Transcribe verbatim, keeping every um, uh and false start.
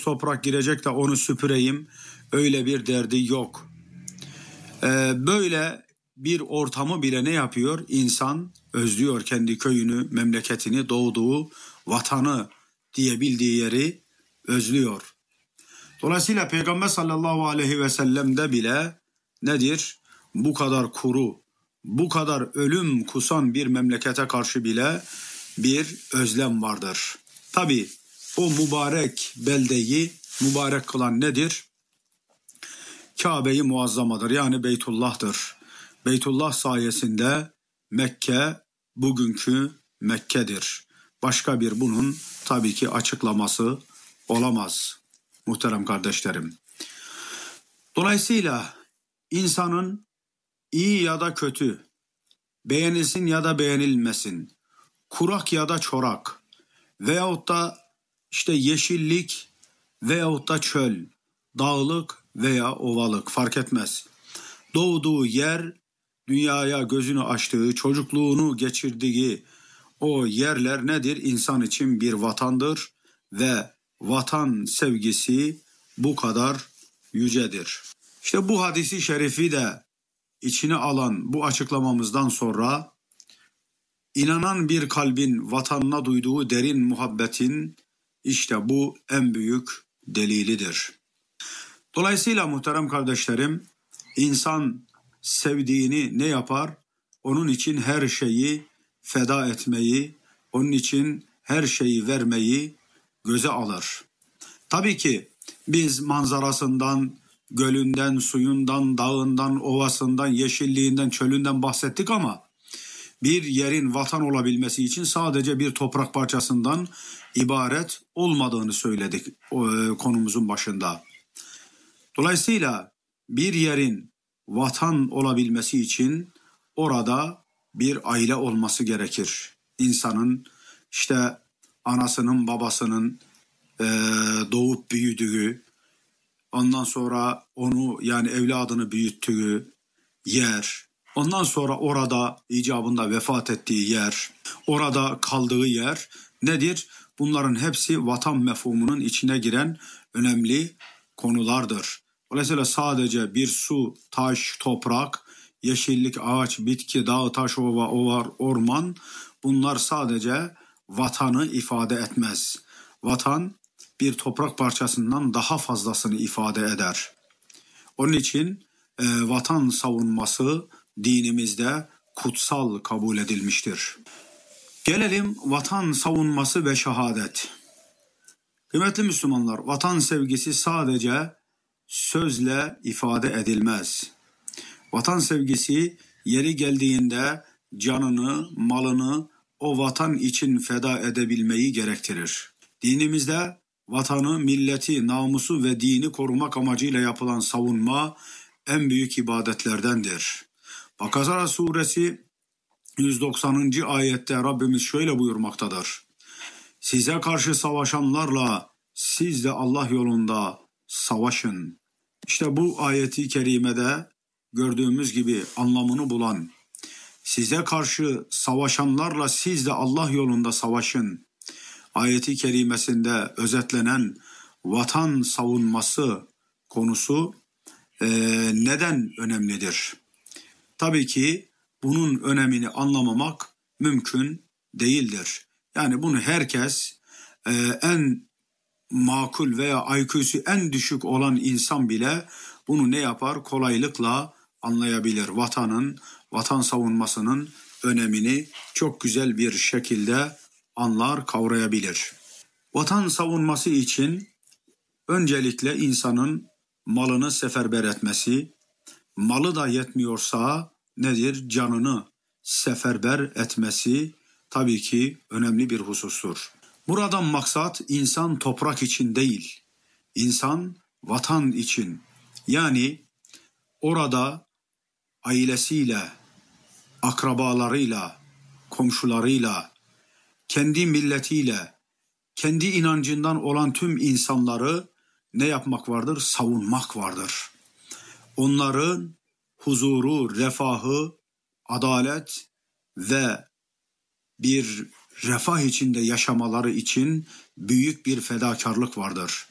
toprak girecek de onu süpüreyim, öyle bir derdi yok. Ee, böyle bir ortamı bile ne yapıyor? İnsan özlüyor kendi köyünü, memleketini, doğduğu vatanı diye bildiği yeri özlüyor. Dolayısıyla Peygamber sallallahu aleyhi ve sellem'de bile nedir? Bu kadar kuru, bu kadar ölüm kusan bir memlekete karşı bile bir özlem vardır. Tabii o mübarek beldeyi mübarek kılan nedir? Kabe-i Muazzamadır, yani Beytullah'tır. Beytullah sayesinde Mekke bugünkü Mekke'dir. Başka bir bunun tabii ki açıklaması olamaz muhterem kardeşlerim. Dolayısıyla insanın iyi ya da kötü, beğenilsin ya da beğenilmesin, kurak ya da çorak veyahut da işte yeşillik veyahut da çöl, dağlık veya ovalık fark etmez. Doğduğu yer, dünyaya gözünü açtığı, çocukluğunu geçirdiği o yerler nedir? İnsan için bir vatandır ve vatan sevgisi bu kadar yücedir. İşte bu hadisi şerifi de içine alan bu açıklamamızdan sonra inanan bir kalbin vatanına duyduğu derin muhabbetin işte bu en büyük delilidir. Dolayısıyla muhterem kardeşlerim, insan sevdiğini ne yapar? Onun için her şeyi feda etmeyi, onun için her şeyi vermeyi göze alır. Tabii ki biz manzarasından, gölünden, suyundan, dağından, ovasından, yeşilliğinden, çölünden bahsettik ama bir yerin vatan olabilmesi için sadece bir toprak parçasından ibaret olmadığını söyledik konumuzun başında. Dolayısıyla bir yerin vatan olabilmesi için orada bir aile olması gerekir. İnsanın işte anasının, babasının e, doğup büyüdüğü, ondan sonra onu yani evladını büyüttüğü yer, ondan sonra orada icabında vefat ettiği yer, orada kaldığı yer nedir? Bunların hepsi vatan mefhumunun içine giren önemli konulardır. Dolayısıyla sadece bir su, taş, toprak, yeşillik, ağaç, bitki, dağ, taş, ova, ovar, orman bunlar sadece vatanı ifade etmez. Vatan bir toprak parçasından daha fazlasını ifade eder. Onun için e, vatan savunması dinimizde kutsal kabul edilmiştir. Gelelim vatan savunması ve şehadet. Kıymetli Müslümanlar, vatan sevgisi sadece sözle ifade edilmez. Vatan sevgisi yeri geldiğinde canını, malını o vatan için feda edebilmeyi gerektirir. Dinimizde vatanı, milleti, namusu ve dini korumak amacıyla yapılan savunma en büyük ibadetlerdendir. Bakara suresi yüz doksanıncı ayette Rabbimiz şöyle buyurmaktadır. Size karşı savaşanlarla siz de Allah yolunda savaşın. İşte bu ayeti kerimede gördüğümüz gibi anlamını bulan, size karşı savaşanlarla siz de Allah yolunda savaşın ayeti kerimesinde özetlenen vatan savunması konusu e, neden önemlidir? Tabii ki bunun önemini anlamamak mümkün değildir. Yani bunu herkes e, en makul veya I Q'su en düşük olan insan bile bunu ne yapar? Kolaylıkla anlayabilir. Vatanın, vatan savunmasının önemini çok güzel bir şekilde anlar, kavrayabilir. Vatan savunması için öncelikle insanın malını seferber etmesi, malı da yetmiyorsa nedir? Canını seferber etmesi tabii ki önemli bir husustur. Buradan maksat insan toprak için değil, insan vatan için. Yani orada ailesiyle, akrabalarıyla, komşularıyla, kendi milletiyle, kendi inancından olan tüm insanları ne yapmak vardır? Savunmak vardır. Onların huzuru, refahı, adalet ve bir refah içinde yaşamaları için büyük bir fedakarlık vardır.